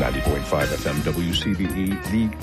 FM WCBE, the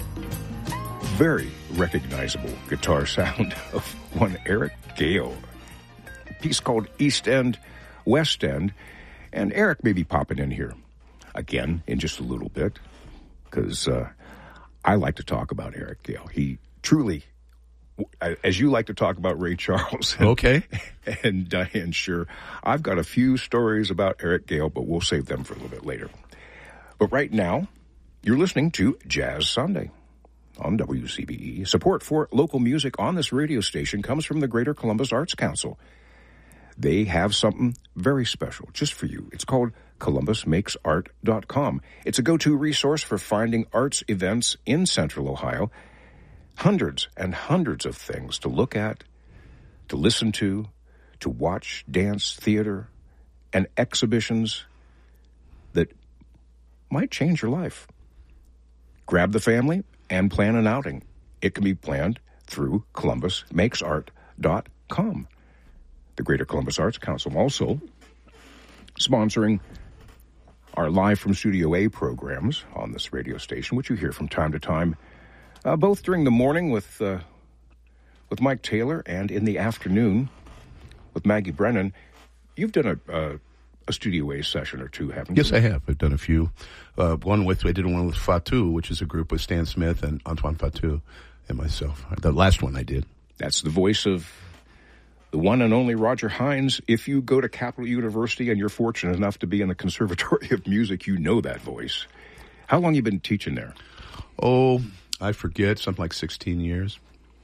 very recognizable guitar sound of one Eric Gale. A piece called East End, West End, and Eric may be popping in here again in just a little bit because I like to talk about Eric Gale. He truly, as you like to talk about Ray Charles and Diane Shure, I've got a few stories about Eric Gale, but we'll save them for a little bit later. But right now, you're listening to Jazz Sunday on WCBE. Support for local music on this radio station comes from the Greater Columbus Arts Council. They have something very special just for you. It's called ColumbusMakesArt.com. It's a go-to resource for finding arts events in Central Ohio. Hundreds and hundreds of things to look at, to listen to watch, dance, theater, and exhibitions that might change your life. Grab the family and plan an outing. It can be planned through ColumbusMakesArt.com. The Greater Columbus Arts Council also sponsoring our Live from Studio A programs on this radio station, which you hear from time to time, both during the morning with Mike Taylor and in the afternoon with Maggie Brennan. You've done a Studio A session or two, haven't you? Yes, I have. I've done a few. I did one with Fatu, which is a group with Stan Smith and Antoine Fatu and myself. The last one I did. That's the voice of the one and only Roger Hines. If you go to Capital University and you're fortunate enough to be in the Conservatory of Music, you know that voice. How long have you been teaching there? Oh, I forget, something like 16 years.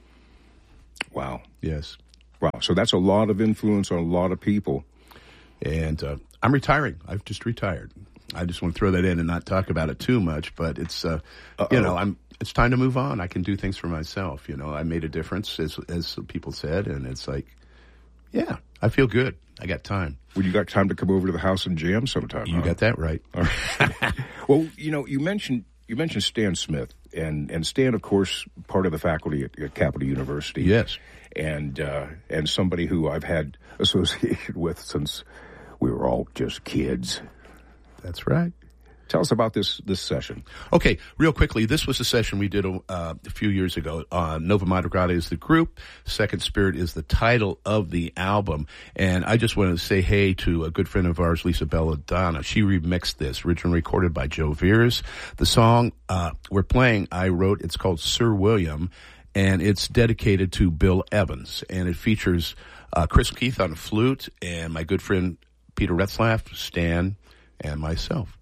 Wow. Yes. Wow. So that's a lot of influence on a lot of people. And I'm retiring. I've just retired. I just want to throw that in and not talk about it too much, but it's, it's time to move on. I can do things for myself. I made a difference, as people said, and it's like, yeah, I feel good. I got time. Well, you got time to come over to the house and jam sometime. You got that right. All right. Well, you mentioned Stan Smith, and Stan, of course, part of the faculty at Capital University. Yes. And somebody who I've had associated with since we were all just kids. That's right. Tell us about this session. Okay, real quickly, this was a session we did a few years ago. Nova Madrugada is the group. Second Spirit is the title of the album. And I just wanted to say hey to a good friend of ours, Lisa Belladonna. She remixed this, originally recorded by Joe Veers. The song we're playing, I wrote, it's called Sir William, and it's dedicated to Bill Evans. And it features Chris Keith on the flute and my good friend Peter Retzlaff, Stan, and myself.